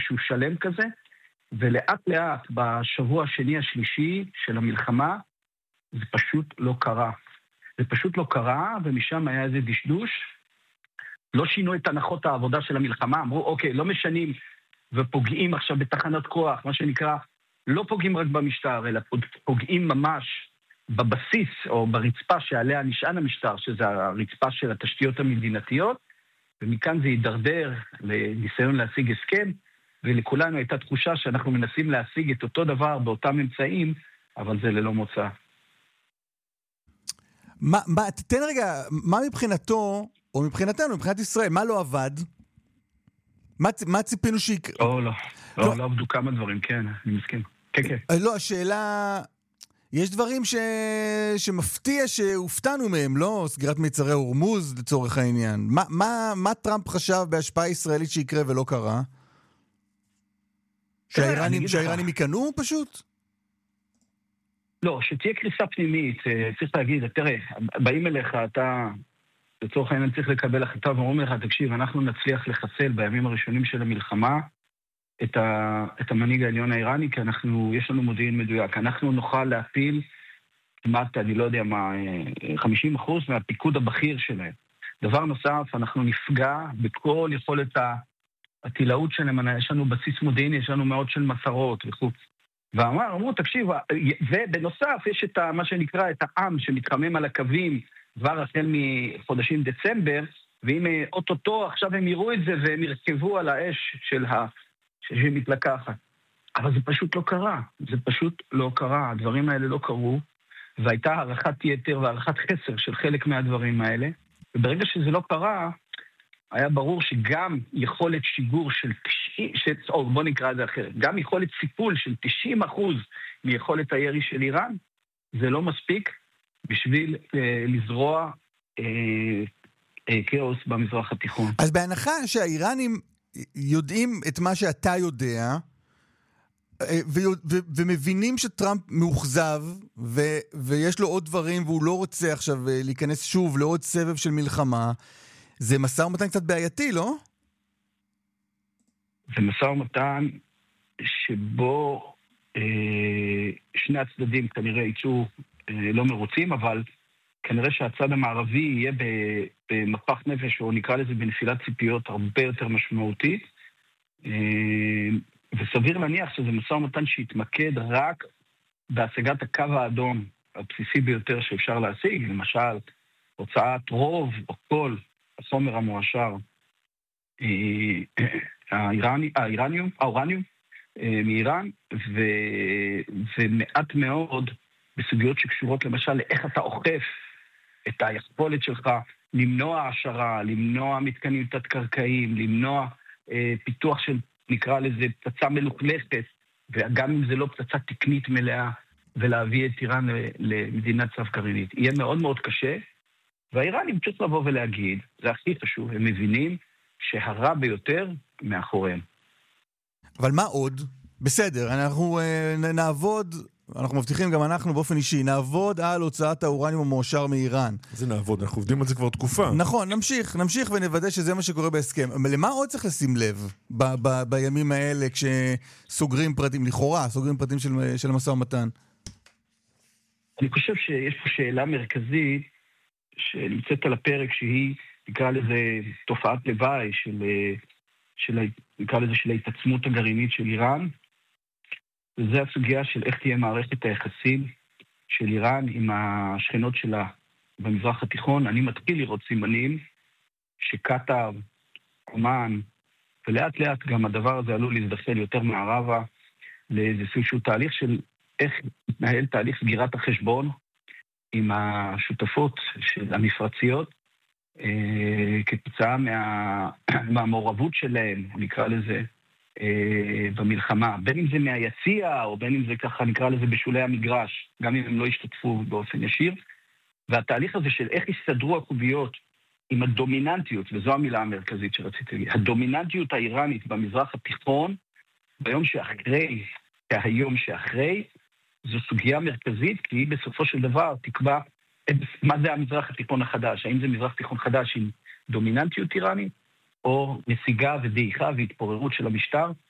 שהוא שלם כזה, ולאט לאט בשבוע השני השלישי של המלחמה, זה פשוט לא קרה. זה פשוט לא קרה, ומשם היה איזה דשדוש. לא שינו את הנחות העבודה של המלחמה, אמרו, אוקיי, לא משנים ופוגעים עכשיו בתחנת כוח, מה שנקרא, לא פוגעים רק במשטר, אלא פוגעים ממש בבסיס או ברצפה שעליה נשען המשטר, שזה הרצפה של התשתיות המדינתיות, ומכאן זה יידרדר לניסיון להשיג הסכם, ולכולנו הייתה תחושה שאנחנו מנסים להשיג את אותו דבר באותם אמצעים, אבל זה ללא מוצא. תן רגע, מה מבחינתו, או מבחינתנו, מבחינת ישראל, מה לא עבד? מה ציפינו שיקרה? לא עבדו כמה דברים, כן, אני מסכים. כן. לא, השאלה, יש דברים שמפתיע שהופתענו מהם, לא? סגירת מיצרי הורמוז לצורך העניין. מה טראמפ חשב בהשפעה ישראלית שיקרה ולא קרה? שהאיראנים יקנו פשוט? לא, שתהיה קריסה פנימית, צריך להגיד, תראה, באים אליך, אתה לצורך העניין צריך לקבל החלטה ואומרים לך, תקשיב, אנחנו נצליח לחסל בימים הראשונים של המלחמה את המנהיג העליון האיראני, כי יש לנו מודיעין מדויק. אנחנו נוכל להפיל כמעט, אני לא יודע מה, 50% מהפיקוד הבכיר שלהם. דבר נוסף, אנחנו נפגע בכל יכולת התילאות שלהם, יש לנו בסיס מודיעיני, יש לנו מאות של מסרות וחוץ. ואמרו, תקשיב, ובנוסף יש את מה שנקרא, את העם שמתחמם על הקווים, כבר החל מחודשים דצמבר, ואם אוטוטו עכשיו הם יראו את זה והם ירכבו על האש שמתלקחת. אבל זה פשוט לא קרה. זה פשוט לא קרה. הדברים האלה לא קרו, והייתה הערכת יתר והערכת חסר של חלק מהדברים האלה. וברגע שזה לא קרה, היה ברור שגם יכולת שיגור של 90, או בוא נקרא את זה אחרת, גם יכולת סיפול של 90% מיכולת הירי של איראן, זה לא מספיק בשביל לזרוע כאוס במזרח התיכון. אז בהנחה שהאיראנים יודעים את מה שאתה יודע, ומבינים שטראמפ מאוכזב, ויש לו עוד דברים, והוא לא רוצה עכשיו להיכנס שוב לעוד סבב של מלחמה, זה משא ומתן קצת בעייתי, לא? זה משא ומתן שבו שני הצדדים כנראה יצאו לא מרוצים, אבל כנראה שהצד המערבי יהיה במפח נפש, או נקרא לזה בנפילת ציפיות הרבה יותר משמעותית, וסביר להניח שזה משא ומתן שיתמקד רק בהשגת הקו האדום הבסיסי ביותר שאפשר להשיג, למשל הוצאת רוב או כל החומר המואשר האורניום מאיראן, ומעט מאוד בסוגיות שקשורות למשל לאיך אתה אוכף את היכולת שלך למנוע העשרה, למנוע מתקנים תת-קרקעיים, למנוע פיתוח של נקרא לזה פצצה מלוכלכת, וגם אם זה לא פצצה תקנית מלאה, ולהביא את איראן למדינת צו גרעינית. יהיה מאוד מאוד קשה, והאיראנים צריך לבוא ולהגיד, זה הכי חשוב, הם מבינים שהרע ביותר מאחוריהם. אבל מה עוד? בסדר, אנחנו נעבוד, אנחנו מבטיחים גם אנחנו באופן אישי, נעבוד על הוצאת האורניום המועשר מאיראן. זה נעבוד, אנחנו עובדים על זה כבר תקופה. נכון, נמשיך ונוודא שזה מה שקורה בהסכם. אבל למה עוד צריך לשים לב בימים האלה כשסוגרים פרטים, לכאורה, סוגרים פרטים של המשא ומתן? אני חושב שיש פה שאלה מרכזית שנמצאת על הפרק שהיא, נקרא לזה תופעת לוואי נקרא לזה של ההתעצמות הגרעינית של איראן, וזה הסוגיה של איך תהיה מערכת היחסים של איראן עם השכנות שלה במזרח התיכון. אני מתחיל לראות סימנים שקטר, עומאן, ולאט לאט גם הדבר הזה עלול להזדחל יותר מערבה לאיזה שהוא תהליך של איך מתנהל תהליך סגירת החשבון עם השותפות של המפרציות, כתוצאה מהמעורבות שלהם, נקרא לזה, במלחמה, בין אם זה מהיציע, או בין אם זה ככה נקרא לזה בשולי המגרש, גם אם הם לא השתתפו באופן ישיר. והתהליך הזה של איך יסתדרו הקוביות עם הדומיננטיות, וזו המילה המרכזית שרציתי להגיד, הדומיננטיות האיראנית במזרח התיכון, ביום שאחרי, כהיום שאחרי, זו סוגיה מרכזית, כי היא בסופו של דבר תקבע מה זה המזרח התיכון החדש, האם זה מזרח תיכון חדש עם דומיננטיות איראנית, או נסיגה ודעיכה והתפוררות של המשטר,